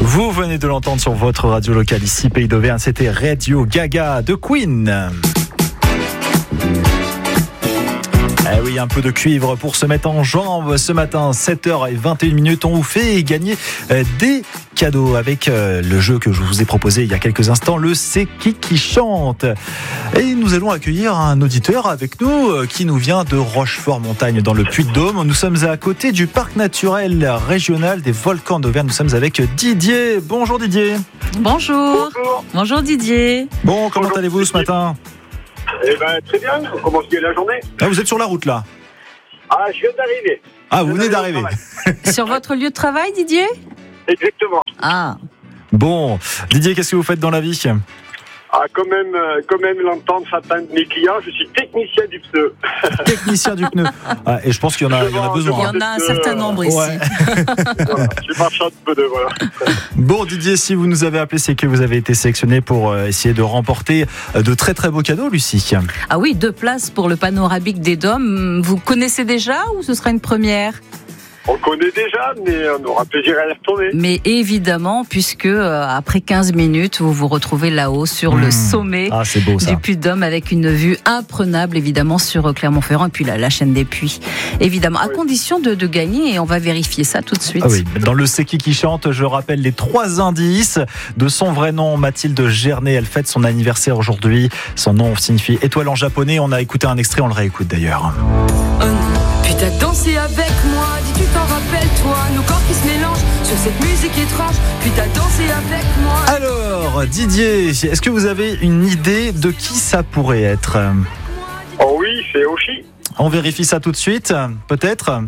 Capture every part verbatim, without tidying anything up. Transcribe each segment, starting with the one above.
Vous venez de l'entendre sur votre radio locale ici, Pays d'Auvergne. C'était Radio Gaga de Queen. Eh oui, un peu de cuivre pour se mettre en jambes ce matin, sept heures vingt et une minutes. On vous fait gagner des cadeaux avec le jeu que je vous ai proposé il y a quelques instants, le C'est qui qui chante. Et nous allons accueillir un auditeur avec nous qui nous vient de Rochefort-Montagne dans le Puy-de-Dôme. Nous sommes à côté du parc naturel régional des volcans d'Auvergne. Nous sommes avec Didier. Bonjour Didier. Bonjour. Bonjour. Bonjour Didier. Bon, comment Bonjour, allez-vous ce matin ? Eh ben, très bien, on commence bien la journée. Ah, vous êtes sur la route là ? Ah, je viens d'arriver. Ah, vous venez d'arriver. Sur votre lieu de travail, Didier ? Exactement. Ah. Bon, Didier, qu'est-ce que vous faites dans la vie ? Ah, quand même, euh, quand même l'entendre s'atteindre mes clients, je suis technicien du pneu. Technicien du pneu. Ah, et je pense qu'il y en a, il y en a Il y besoin. en a un certain nombre ici. Ouais. Voilà, je suis marchand de pneu, voilà. Bon Didier, si vous nous avez appelé, c'est que vous avez été sélectionné pour euh, essayer de remporter euh, de très très beaux cadeaux, Lucie. Ah oui, deux places pour le panoramique des Dômes. Vous connaissez déjà ou ce sera une première ? On connaît déjà, mais on aura plaisir à y retourner. Mais évidemment, puisque euh, après quinze minutes, vous vous retrouvez là-haut sur Mmh. le sommet Ah, c'est beau ça. du Puy-de-Dôme avec une vue imprenable évidemment sur Clermont-Ferrand et puis la, la chaîne des Puys. Évidemment, à Oui. condition de, de gagner et on va vérifier ça tout de suite. Ah oui, dans le C'est qui qui chante, je rappelle les trois indices. De son vrai nom, Mathilde Gernet, elle fête son anniversaire aujourd'hui. Son nom signifie étoile en japonais. On a écouté un extrait, on le réécoute d'ailleurs. Oh non, puis t'as dansé avec moi, dis tu t'en rappelles toi, nos corps qui se mélangent sur cette musique étrange, puis t'as dansé avec moi. Alors, Didier, est-ce que vous avez une idée de qui ça pourrait être ? Oh oui, c'est Oshi. On vérifie ça tout de suite, peut-être.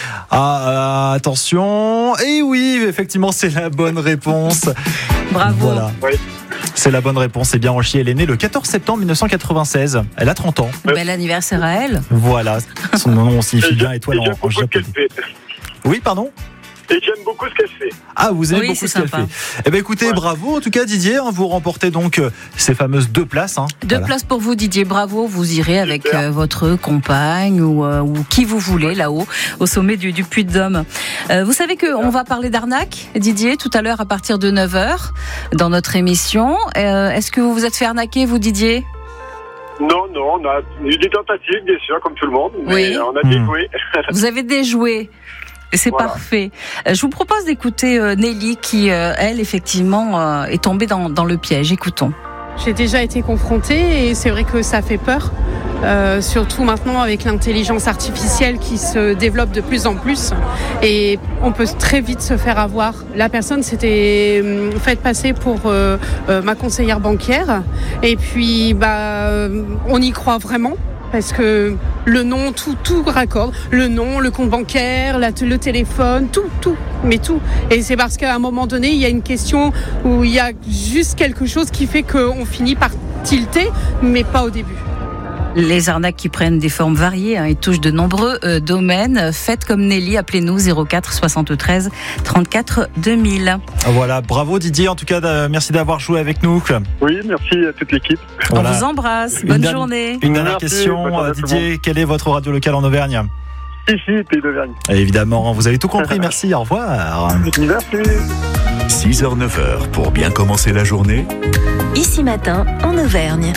Ah, euh, attention. Et oui, effectivement, c'est la bonne réponse. Bravo. Voilà. Oui. C'est la bonne réponse. C'est bien Rochi. Elle est née le quatorze septembre mille neuf cent quatre-vingt-seize. Elle a trente ans. Bel anniversaire à elle. Voilà. Son nom signifie bien étoile Et en, j'aime en beaucoup ce qu'elle japonais. fait. Oui, pardon ? Et j'aime beaucoup ce qu'elle fait. Ah, vous aimez Oui, beaucoup c'est ce qu'elle sympa. fait. Eh bien, écoutez, Ouais. bravo en tout cas, Didier. Vous remportez donc euh, ces fameuses deux places. Hein. Deux Voilà. places pour vous, Didier. Bravo. Vous irez avec Super. euh, votre compagne ou, euh, ou qui vous voulez là-haut, au sommet du, du Puy-de-Dôme. Euh, vous savez qu'on va parler d'arnaque, Didier, tout à l'heure à partir de neuf heures dans notre émission. Euh, est-ce que vous vous êtes fait arnaquer, vous, Didier ? Non, non, on a eu des tentatives, bien sûr, comme tout le monde, mais Oui. on a Mmh. déjoué. Vous avez déjoué. C'est Voilà. parfait. Euh, Je vous propose d'écouter euh, Nelly qui, euh, elle, effectivement, euh, est tombée dans, dans le piège. Écoutons. J'ai déjà été confrontée et c'est vrai que ça fait peur, euh, surtout maintenant avec l'intelligence artificielle qui se développe de plus en plus et on peut très vite se faire avoir. La personne s'était hum, faite passer pour euh, euh, ma conseillère bancaire et puis bah, euh, on y croit vraiment. Parce que le nom, tout, tout raccorde. Le nom, le compte bancaire, la, le téléphone, tout, tout, mais tout. Et c'est parce qu'à un moment donné, il y a une question où il y a juste quelque chose qui fait qu'on finit par tilter, mais pas au début. Les arnaques qui prennent des formes variées hein, et touchent de nombreux euh, domaines. Faites comme Nelly, appelez-nous zéro quatre soixante-treize trente-quatre deux mille. Voilà, bravo Didier. En tout cas, euh, merci d'avoir joué avec nous. Oui, merci à toute l'équipe. Voilà. On vous embrasse. Une Bonne dernière- journée. Une dernière Merci, question, bonne journée euh, à tout le Didier. Quelle est votre radio locale en Auvergne ? Ici, Pays d'Auvergne. Et évidemment, vous avez tout compris. Merci. Au revoir. Merci. six heures neuf heures pour bien commencer la journée. Ici Matin, en Auvergne.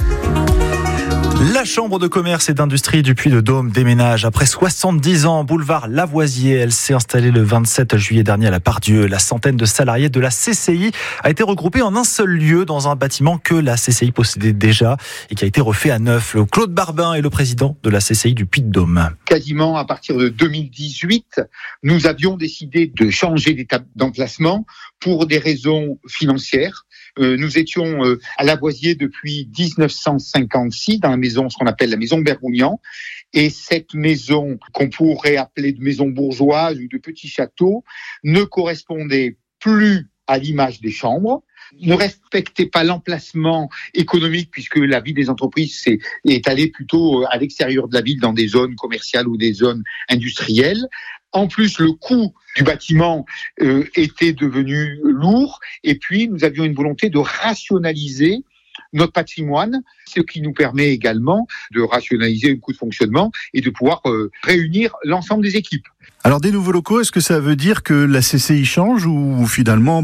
La Chambre de commerce et d'industrie du Puy-de-Dôme déménage après soixante-dix ans, boulevard Lavoisier. Elle s'est installée le vingt-sept juillet dernier à la Part-Dieu. La centaine de salariés de la C C I a été regroupée en un seul lieu dans un bâtiment que la C C I possédait déjà et qui a été refait à neuf. Le Claude Barbin est le président de la C C I du Puy-de-Dôme. Quasiment à partir de deux mille dix-huit, nous avions décidé de changer d'étape d'emplacement pour des raisons financières. Euh, nous étions euh, à Lavoisier depuis dix-neuf cent cinquante-six, dans la maison, ce qu'on appelle la maison Bergougnan. Et cette maison, qu'on pourrait appeler de maison bourgeoise ou de petit château, ne correspondait plus à l'image des chambres, ne respectait pas l'emplacement économique puisque la vie des entreprises c'est, est allée plutôt à l'extérieur de la ville dans des zones commerciales ou des zones industrielles. En plus, le coût du bâtiment euh, était devenu lourd et puis nous avions une volonté de rationaliser notre patrimoine, ce qui nous permet également de rationaliser le coût de fonctionnement et de pouvoir euh, réunir l'ensemble des équipes. Alors des nouveaux locaux, est-ce que ça veut dire que la C C I change ou finalement pas vraiment ?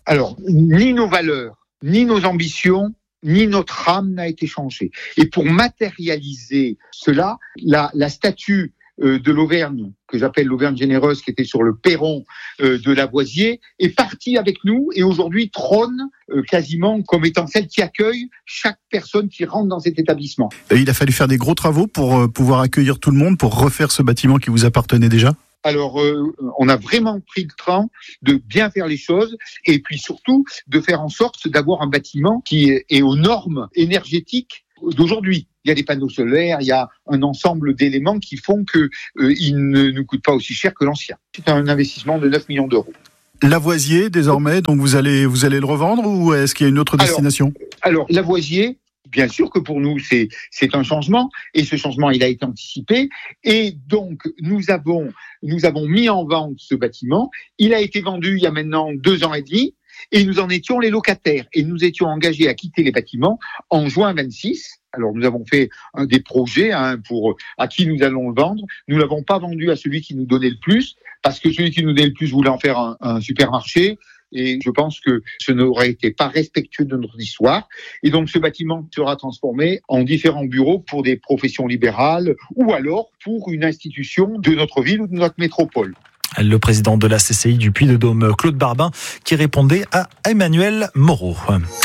Alors, ni nos valeurs, ni nos ambitions, ni notre âme n'a été changée. Et pour matérialiser cela, la, la statue euh, de l'Auvergne, que j'appelle l'Auvergne généreuse, qui était sur le perron euh, de Lavoisier, est partie avec nous et aujourd'hui trône euh, quasiment comme étant celle qui accueille chaque personne qui rentre dans cet établissement. Et il a fallu faire des gros travaux pour euh, pouvoir accueillir tout le monde, pour refaire ce bâtiment qui vous appartenait déjà ? Alors, euh, on a vraiment pris le temps de bien faire les choses et puis surtout de faire en sorte d'avoir un bâtiment qui est aux normes énergétiques d'aujourd'hui. Il y a des panneaux solaires, il y a un ensemble d'éléments qui font que euh, il ne nous coûte pas aussi cher que l'ancien. C'est un investissement de neuf millions d'euros. Lavoisier, désormais, donc vous allez vous allez le revendre ou est-ce qu'il y a une autre destination ? Alors, alors Lavoisier, bien sûr que pour nous, c'est, c'est un changement, et ce changement, il a été anticipé, et donc, nous avons, nous avons mis en vente ce bâtiment. Il a été vendu il y a maintenant deux ans et demi, et nous en étions les locataires, et nous étions engagés à quitter les bâtiments en juin vingt-six. Alors, nous avons fait un des projets hein, pour à qui nous allons le vendre. Nous l'avons pas vendu à celui qui nous donnait le plus, parce que celui qui nous donnait le plus voulait en faire un, un supermarché. Et je pense que ce n'aurait été pas respectueux de notre histoire. Et donc, ce bâtiment sera transformé en différents bureaux pour des professions libérales ou alors pour une institution de notre ville ou de notre métropole. Le président de la C C I du Puy-de-Dôme, Claude Barbin, qui répondait à Emmanuel Moreau.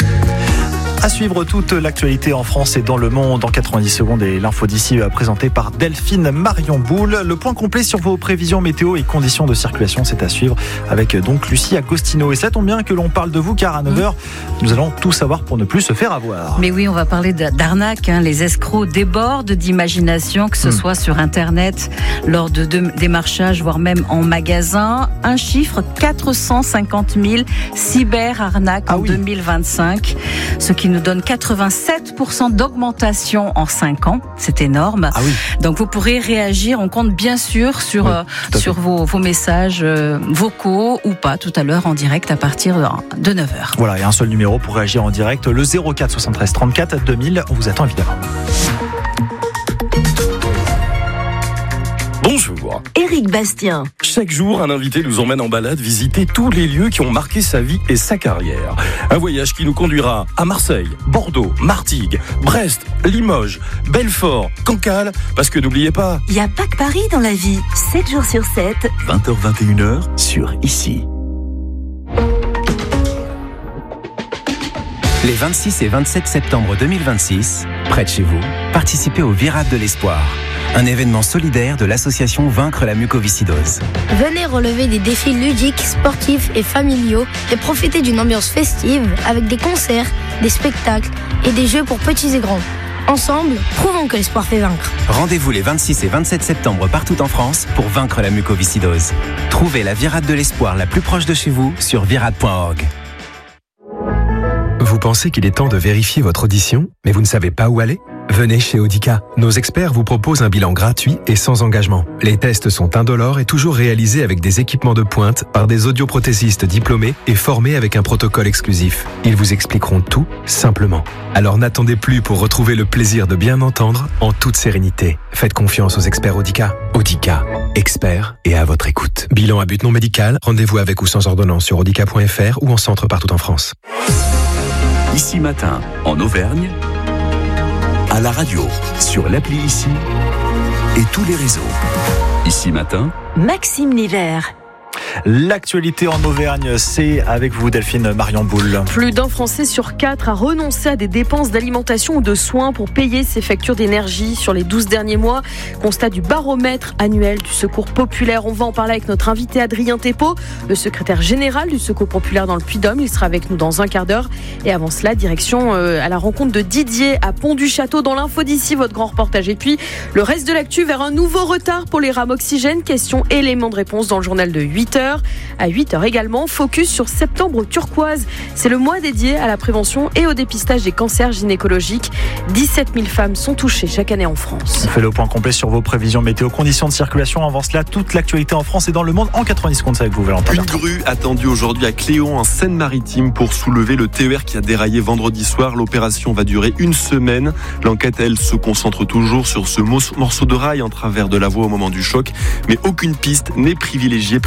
À suivre toute l'actualité en France et dans le monde en quatre-vingt-dix secondes et l'info d'ici présentée par Delphine Marion Boule. Le point complet sur vos prévisions météo et conditions de circulation, c'est à suivre avec donc Lucie Agostino. Et ça tombe bien que l'on parle de vous car à neuf heures, nous allons tout savoir pour ne plus se faire avoir. Mais oui, on va parler d'arnaque. Hein. Les escrocs débordent d'imagination, que ce mmh. soit sur Internet, lors de, de démarchage, voire même en magasin. Un chiffre, quatre cent cinquante mille cyber-arnaques ah en oui. deux mille vingt-cinq, ce qui nous donne quatre-vingt-sept pour cent d'augmentation en cinq ans. C'est énorme. Ah oui. Donc vous pourrez réagir. On compte bien sûr sur, oui, euh, sur vos, vos messages euh, vocaux ou pas tout à l'heure en direct à partir de neuf heures. Voilà, il y a un seul numéro pour réagir en direct, le zéro quatre soixante-treize trente-quatre deux mille. On vous attend évidemment. Bonjour. Éric Bastien. Chaque jour, un invité nous emmène en balade visiter tous les lieux qui ont marqué sa vie et sa carrière. Un voyage qui nous conduira à Marseille, Bordeaux, Martigues, Brest, Limoges, Belfort, Cancale, parce que n'oubliez pas... Il n'y a pas que Paris dans la vie. sept jours sur sept. vingt heures vingt et une heures sur Ici. Les vingt-six et vingt-sept septembre deux mille vingt-six, près de chez vous, participez au Virade de l'Espoir, un événement solidaire de l'association Vaincre la mucoviscidose. Venez relever des défis ludiques, sportifs et familiaux et profiter d'une ambiance festive avec des concerts, des spectacles et des jeux pour petits et grands. Ensemble, prouvons que l'espoir fait vaincre. Rendez-vous les vingt-six et vingt-sept septembre partout en France pour vaincre la mucoviscidose. Trouvez la Virade de l'Espoir la plus proche de chez vous sur virade point org. Vous pensez qu'il est temps de vérifier votre audition, mais vous ne savez pas où aller ? Venez chez Audica. Nos experts vous proposent un bilan gratuit et sans engagement. Les tests sont indolores et toujours réalisés avec des équipements de pointe par des audioprothésistes diplômés et formés avec un protocole exclusif. Ils vous expliqueront tout simplement. Alors n'attendez plus pour retrouver le plaisir de bien entendre en toute sérénité. Faites confiance aux experts Audica. Audica, experts et à votre écoute. Bilan à but non médical, rendez-vous avec ou sans ordonnance sur audica point f r ou en centre partout en France. Ici Matin, en Auvergne, à la radio, sur l'appli Ici et tous les réseaux. Ici Matin, Maxime Nivert. L'actualité en Auvergne, c'est avec vous Delphine Marion Boule. Plus d'un Français sur quatre a renoncé à des dépenses d'alimentation ou de soins pour payer ses factures d'énergie sur les douze derniers mois. Constat du baromètre annuel du Secours populaire. On va en parler avec notre invité Adrien Thépeau, le secrétaire général du Secours populaire dans le Puy-de-Dôme. Il sera avec nous dans un quart d'heure. Et avant cela, direction euh, à la rencontre de Didier à Pont-du-Château dans l'info d'ici, votre grand reportage. Et puis, le reste de l'actu vers un nouveau retard pour les rames oxygène. Question élément de réponse dans le journal de huit heures. À huit heures également, focus sur Septembre turquoise. C'est le mois dédié à la prévention et au dépistage des cancers gynécologiques. dix-sept mille femmes sont touchées chaque année en France. On fait le point complet sur vos prévisions météo, conditions de circulation. Avant cela, toute l'actualité en France et dans le monde en quatre-vingt-dix secondes. C'est avec vous, Valentin. Une grue attendue aujourd'hui à Cléon, en Seine-Maritime, pour soulever le T E R qui a déraillé vendredi soir. L'opération va durer une semaine. L'enquête, elle, se concentre toujours sur ce morceau de rail en travers de la voie au moment du choc. Mais aucune piste n'est privilégiée, prévient le ministère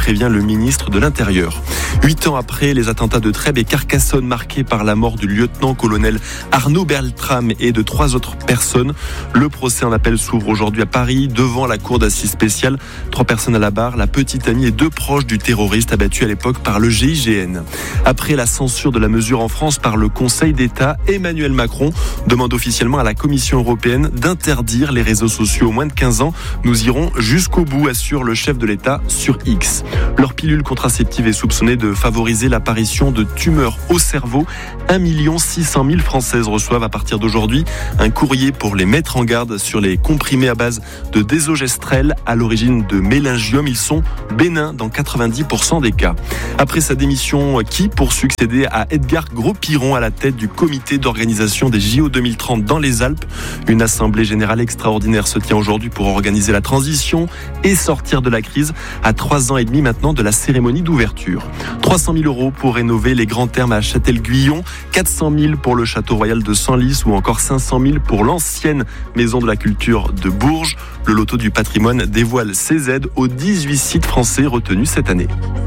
ministre de l'Intérieur. Huit ans après les attentats de Trèbes et Carcassonne marqués par la mort du lieutenant-colonel Arnaud Beltrame et de trois autres personnes, le procès en appel s'ouvre aujourd'hui à Paris devant la cour d'assises spéciale. Trois personnes à la barre, la petite amie et deux proches du terroriste abattu à l'époque par le G I G N. Après la censure de la mesure en France par le Conseil d'État, Emmanuel Macron demande officiellement à la Commission européenne d'interdire les réseaux sociaux aux moins de quinze ans. Nous irons jusqu'au bout, assure le chef de l'État sur X. Leur pilule contraceptive est soupçonnée de favoriser l'apparition de tumeurs au cerveau. un million six cent mille Françaises reçoivent à partir d'aujourd'hui un courrier pour les mettre en garde sur les comprimés à base de désogestrel à l'origine de méningiome. Ils sont bénins dans quatre-vingt-dix pour cent des cas. Après sa démission, qui pour succéder à Edgar Gros-Piron à la tête du comité d'organisation des J O deux mille trente dans les Alpes? Une assemblée générale extraordinaire se tient aujourd'hui pour organiser la transition et sortir de la crise à trois ans et demi maintenant de la cérémonie d'ouverture. trois cent mille euros pour rénover les grands thermes à Châtel-Guyon, quatre cent mille pour le château royal de Senlis ou encore cinq cent mille pour l'ancienne maison de la culture de Bourges. Le loto du patrimoine dévoile ses aides aux dix-huit sites français retenus cette année.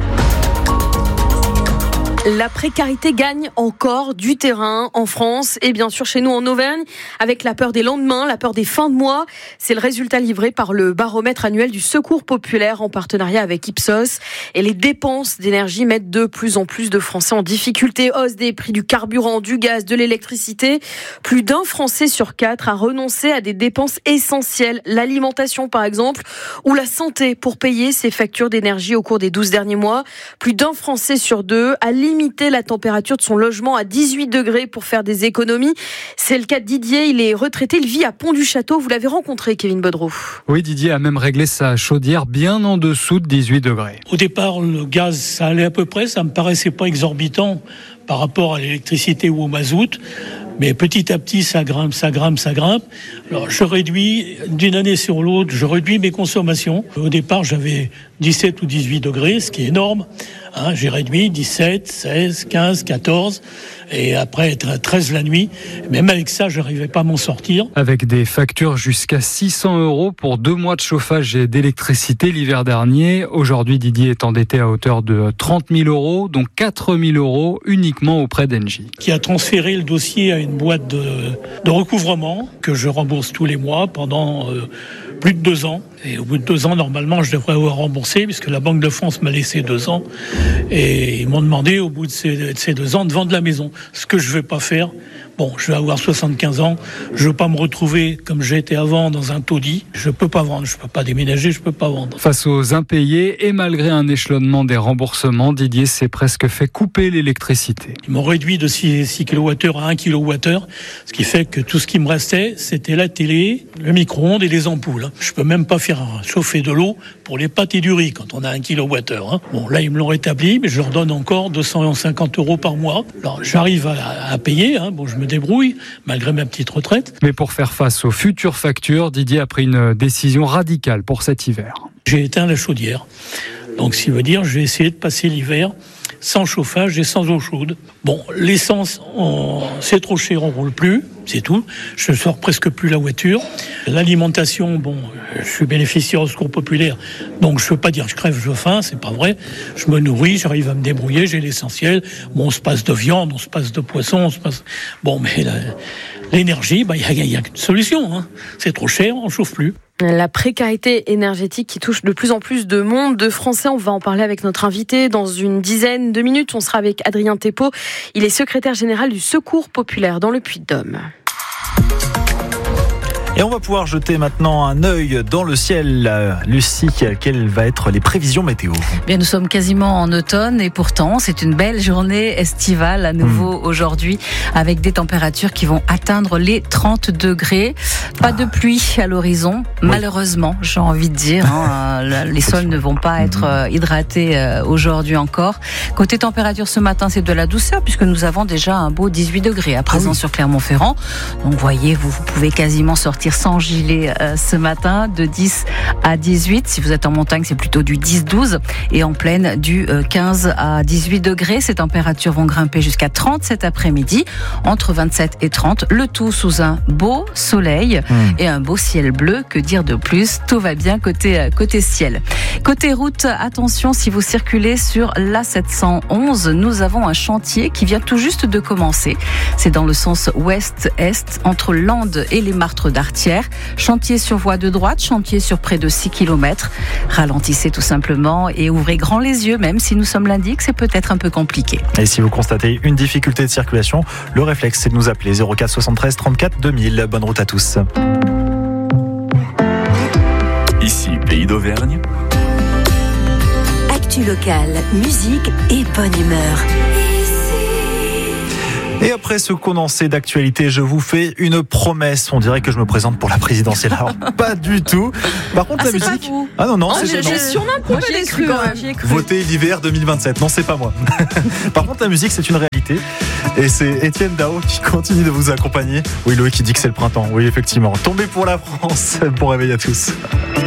La précarité gagne encore du terrain en France et bien sûr chez nous en Auvergne, avec la peur des lendemains, la peur des fins de mois. C'est le résultat livré par le baromètre annuel du Secours populaire en partenariat avec Ipsos. Et les dépenses d'énergie mettent de plus en plus de Français en difficulté. Hausse des prix du carburant, du gaz, de l'électricité. Plus d'un Français sur quatre a renoncé à des dépenses essentielles, l'alimentation par exemple, ou la santé pour payer ses factures d'énergie au cours des douze derniers mois. Plus d'un Français sur deux a limité la température de son logement à dix-huit degrés pour faire des économies. C'est le cas de Didier, il est retraité, il vit à Pont-du-Château. Vous l'avez rencontré, Kevin Bodreau. Oui, Didier a même réglé sa chaudière bien en dessous de dix-huit degrés. Au départ, le gaz, ça allait à peu près, ça me paraissait pas exorbitant par rapport à l'électricité ou au mazout. Mais petit à petit, ça grimpe, ça grimpe, ça grimpe. Alors, je réduis, d'une année sur l'autre, je réduis mes consommations. Au départ, j'avais dix-sept ou dix-huit degrés, ce qui est énorme. Hein, j'ai réduit dix-sept, seize, quinze, quatorze. Et après, treize la nuit. Même avec ça, je n'arrivais pas à m'en sortir. Avec des factures jusqu'à six cents euros pour deux mois de chauffage et d'électricité l'hiver dernier. Aujourd'hui, Didier est endetté à hauteur de trente mille euros, dont quatre mille euros uniquement auprès d'Engie. Qui a transféré le dossier à une boîte de, de recouvrement que je rembourse tous les mois pendant euh, plus de deux ans. Et au bout de deux ans, normalement, je devrais avoir remboursé puisque la Banque de France m'a laissé deux ans. Et ils m'ont demandé, au bout de ces, de ces deux ans, de vendre la maison. Ce que je ne vais pas faire. Bon, je vais avoir soixante-quinze ans. Je ne veux pas me retrouver comme j'étais avant dans un taudis. Je ne peux pas vendre. Je ne peux pas déménager. Je ne peux pas vendre. Face aux impayés et malgré un échelonnement des remboursements, Didier s'est presque fait couper l'électricité. Ils m'ont réduit de six kilowattheures à un kilowattheure. Ce qui fait que tout ce qui me restait, c'était la télé, le micro-ondes et les ampoules. Je ne peux même pas faire chauffer de l'eau pour les pâtes et du riz quand on a un kilowattheure. Bon, là, ils me l'ont rétabli, mais je leur donne encore deux cent cinquante euros par mois. Alors, j'arrive à, à payer. Hein. Bon, je me débrouille, malgré ma petite retraite. Mais pour faire face aux futures factures, Didier a pris une décision radicale pour cet hiver. J'ai éteint la chaudière. Donc, ce qui veut dire, je vais essayer de passer l'hiver sans chauffage et sans eau chaude. Bon, l'essence, on... c'est trop cher, on roule plus, c'est tout. Je ne sors presque plus la voiture. L'alimentation, bon, je suis bénéficiaire au Secours populaire, donc je ne veux pas dire que je crève de faim, c'est pas vrai. Je me nourris, j'arrive à me débrouiller, j'ai l'essentiel. Bon, on se passe de viande, on se passe de poisson, on se passe... Bon, mais la... l'énergie, il bah, n'y a, a, a qu'une solution. Hein. C'est trop cher, on ne chauffe plus. La précarité énergétique qui touche de plus en plus de monde, de Français. On va en parler avec notre invité dans une dizaine de minutes. On sera avec Adrien Thépeau. Il est secrétaire général du Secours populaire dans le Puy-de-Dôme. Et on va pouvoir jeter maintenant un œil dans le ciel. Lucie, quelles vont être les prévisions météo ? Bien, nous sommes quasiment en automne et pourtant c'est une belle journée estivale à nouveau mmh. aujourd'hui avec des températures qui vont atteindre les trente degrés. Pas ah. de pluie à l'horizon, oui. malheureusement, j'ai envie de dire. Hein, les sols ne vont pas être mmh. hydratés aujourd'hui encore. Côté température ce matin, c'est de la douceur puisque nous avons déjà un beau dix-huit degrés à présent ah oui. sur Clermont-Ferrand. Donc voyez, vous, vous pouvez quasiment sortir sortir sans gilet euh, ce matin, de dix à dix-huit. Si vous êtes en montagne, c'est plutôt du dix douze. Et en plaine, du euh, quinze à dix-huit degrés. Ces températures vont grimper jusqu'à trente cet après-midi, entre vingt-sept et trente. Le tout sous un beau soleil mmh. et un beau ciel bleu. Que dire de plus? Tout va bien côté, euh, côté ciel. Côté route, attention si vous circulez sur l'A sept cent onze. Nous avons un chantier qui vient tout juste de commencer. C'est dans le sens ouest-est, entre Landes et les Martres d'Artière. Chantier sur voie de droite, chantier sur près de six kilomètres. Ralentissez tout simplement et ouvrez grand les yeux, même si nous sommes lundi, que c'est peut-être un peu compliqué. Et si vous constatez une difficulté de circulation, le réflexe c'est de nous appeler zéro quatre soixante-treize trente-quatre deux mille. Bonne route à tous. Ici, Pays d'Auvergne. Actu locale, musique et bonne humeur. Et après ce condensé d'actualité, je vous fais une promesse. On dirait que je me présente pour la présidentielle. Alors, pas du tout. Par contre, ah, la musique. Ah non, non, oh, c'est j'ai, j'ai sûrement moi, j'ai cru quand même. Votez l'hiver deux mille vingt-sept. Non, c'est pas moi. Par contre, la musique, c'est une réalité. Et c'est Étienne Dao qui continue de vous accompagner. Oui, Loïc qui dit que c'est le printemps. Oui, effectivement. Tombez pour la France. Bon réveil à tous.